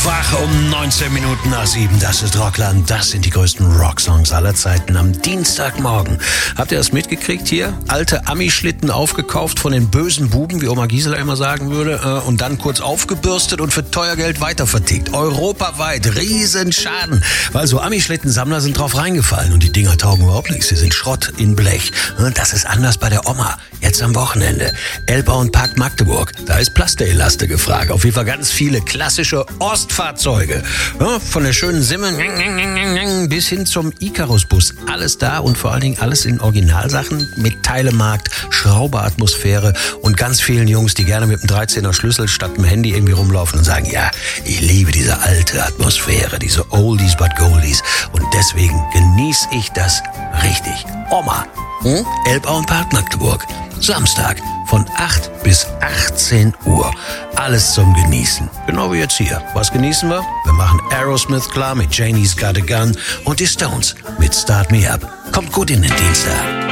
Wach um 19 Minuten nach 7. Das ist Rockland. Das sind die größten Rocksongs aller Zeiten am Dienstagmorgen. Habt ihr das mitgekriegt hier? Alte Ami-Schlitten aufgekauft von den bösen Buben, wie Oma Gisela immer sagen würde, und dann kurz aufgebürstet und für teuer Geld weitervertickt. Europaweit. Riesenschaden. Weil so Ami-Schlittensammler sind drauf reingefallen und die Dinger taugen überhaupt nichts. Sie sind Schrott in Blech. Das ist anders bei der Oma. Jetzt am Wochenende. Elbau und Park Magdeburg. Da ist Plaste-Elaste gefragt. Auf jeden Fall ganz viele klassische Ostfahrzeuge. Ja, von der schönen Simme bis hin zum Icarus-Bus. Alles da und vor allen Dingen alles in Originalsachen. Mit Teilemarkt, Schrauberatmosphäre und ganz vielen Jungs, die gerne mit dem 13er Schlüssel statt dem Handy irgendwie rumlaufen und sagen, ja, ich liebe diese alte Atmosphäre, diese Oldies but Goldies. Und deswegen genieße ich das richtig. Oma. Elbau und Park Magdeburg. Samstag von 8 bis 18 Uhr. Alles zum Genießen. Genau wie jetzt hier. Was genießen wir? Wir machen Aerosmith klar mit Janie's Got a Gun und die Stones mit Start Me Up. Kommt gut in den Dienstag.